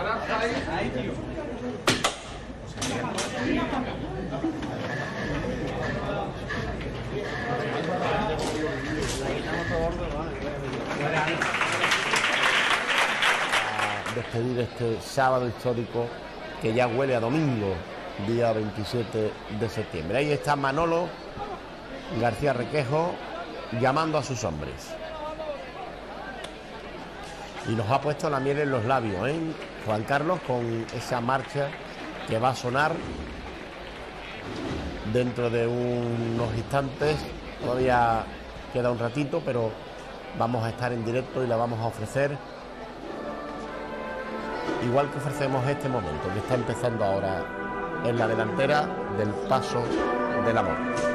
Despedir este sábado histórico que ya huele a domingo, día 27 de septiembre. Ahí está Manolo García Requejo llamando a sus hombres. Y nos ha puesto la miel en los labios, ¿eh? Juan Carlos, con esa marcha que va a sonar dentro de unos instantes. Todavía queda un ratito, pero vamos a estar en directo y la vamos a ofrecer igual que ofrecemos este momento que está empezando ahora en la delantera del Paso del Amor.